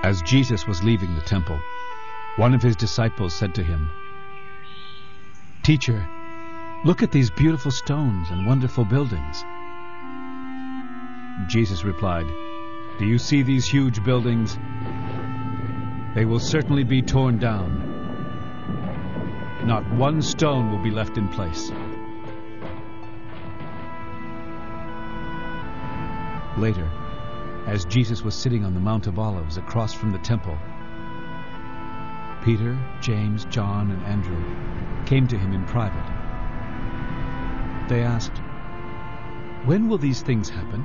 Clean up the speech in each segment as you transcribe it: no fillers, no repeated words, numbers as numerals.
As Jesus was leaving the temple, one of his disciples said to him, "Teacher, look at these beautiful stones and wonderful buildings." Jesus replied, "Do you see these huge buildings? They will certainly be torn down. Not one stone will be left in place." Later, as Jesus was sitting on the Mount of Olives across from the temple, Peter, James, John, and Andrew came to him in private. They asked, "When will these things happen?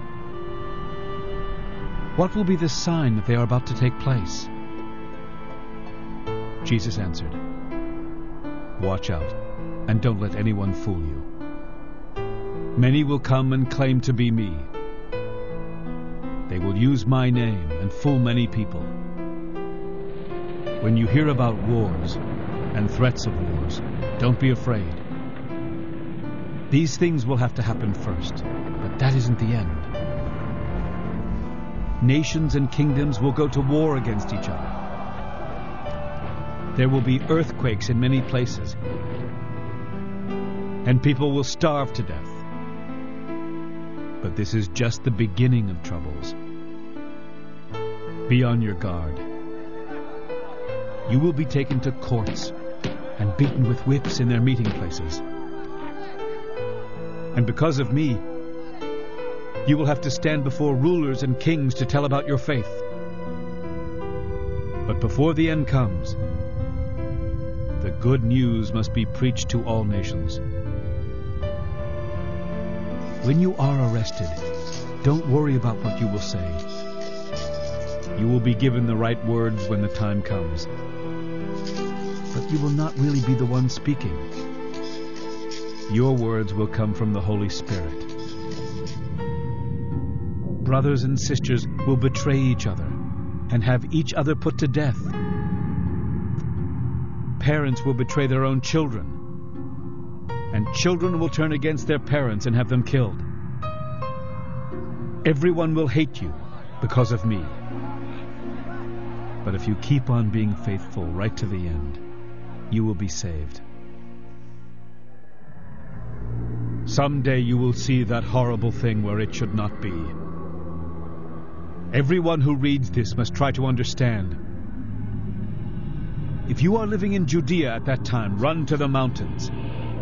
What will be the sign that they are about to take place?" Jesus answered, "Watch out, and don't let anyone fool you. Many will come and claim to be me. They will use my name and fool many people. When you hear about wars and threats of wars, don't be afraid. These things will have to happen first, but that isn't the end. Nations and kingdoms will go to war against each other. There will be earthquakes in many places, and people will starve to death. But this is just the beginning of troubles. Be on your guard. You will be taken to courts and beaten with whips in their meeting places. And because of me, you will have to stand before rulers and kings to tell about your faith. But before the end comes, the good news must be preached to all nations. When you are arrested, don't worry about what you will say. You will be given the right words when the time comes. But you will not really be the one speaking. Your words will come from the Holy Spirit. Brothers and sisters will betray each other and have each other put to death. Parents will betray their own children, and children will turn against their parents and have them killed. Everyone will hate you because of me. But if you keep on being faithful right to the end, you will be saved. Someday you will see that horrible thing where it should not be. Everyone who reads this must try to understand. If you are living in Judea at that time, run to the mountains.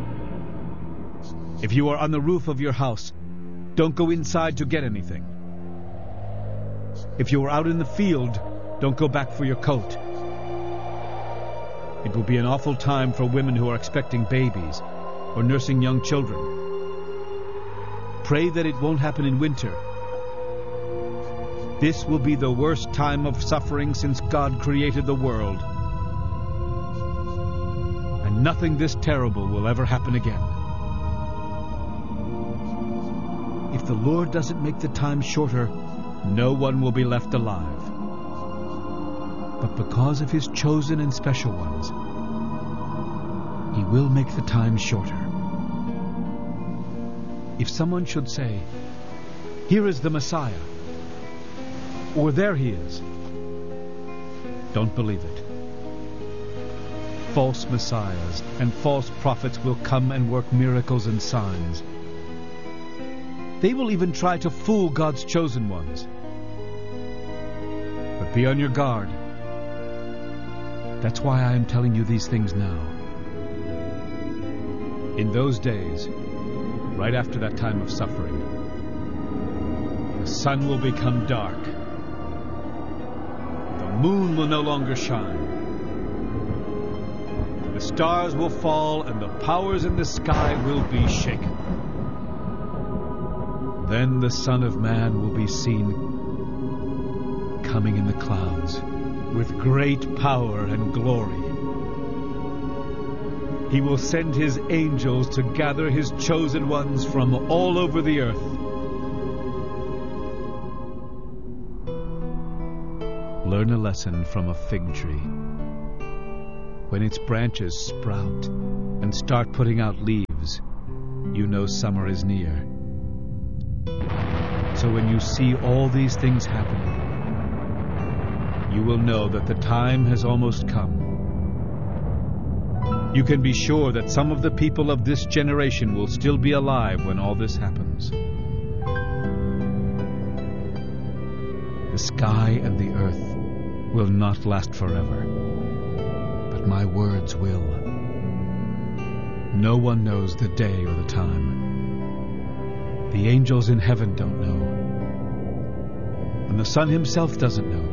If you are on the roof of your house, don't go inside to get anything. If you are out in the field, don't go back for your coat. It will be an awful time for women who are expecting babies or nursing young children. Pray that it won't happen in winter. This will be the worst time of suffering since God created the world. And nothing this terrible will ever happen again. If the Lord doesn't make the time shorter, no one will be left alive. But because of his chosen and special ones, he will make the time shorter. If someone should say, "Here is the Messiah," or "There he is," don't believe it. False messiahs and false prophets will come and work miracles and signs. They will even try to fool God's chosen ones. But be on your guard. That's why I am telling you these things now. In those days, right after that time of suffering, the sun will become dark. The moon will no longer shine. The stars will fall and the powers in the sky will be shaken. Then the Son of Man will be seen coming in the clouds with great power and glory. He will send his angels to gather his chosen ones from all over the earth. Learn a lesson from a fig tree. When its branches sprout and start putting out leaves, you know summer is near. So when you see all these things happening, you will know that the time has almost come. You can be sure that some of the people of this generation will still be alive when all this happens. The sky and the earth will not last forever, but my words will. No one knows the day or the time. The angels in heaven don't know, and the Son himself doesn't know.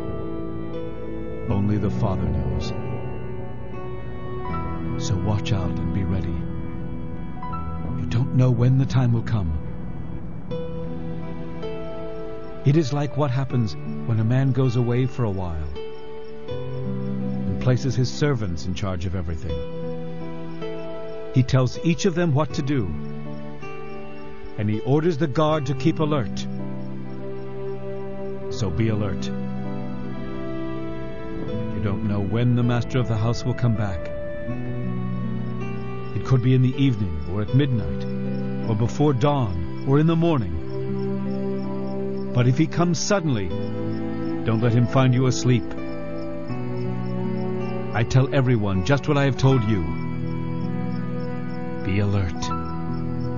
Only the Father knows. So watch out and be ready. You don't know when the time will come. It is like what happens when a man goes away for a while and places his servants in charge of everything. He tells each of them what to do, and he orders the guard to keep alert. So be alert. You don't know when the master of the house will come back. It could be in the evening, or at midnight, or before dawn, or in the morning. But if he comes suddenly, don't let him find you asleep. I tell everyone just what I have told you. Be alert.